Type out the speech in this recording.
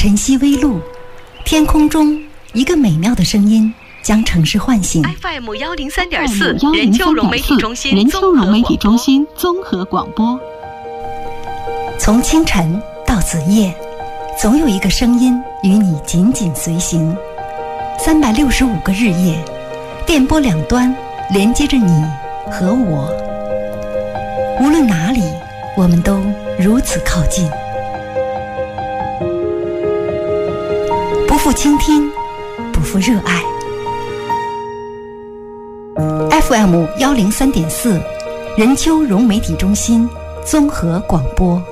晨曦微露，天空中一个美妙的声音将城市唤醒。 FM103.4 任丘融媒体中心综合广播。 从清晨到子夜，总有一个声音与你紧紧随行。365个日夜，电波两端连接着你和我。无论哪里，我们都如此靠近。不负倾听，不负热爱。FM103.4 任丘融媒体中心综合广播。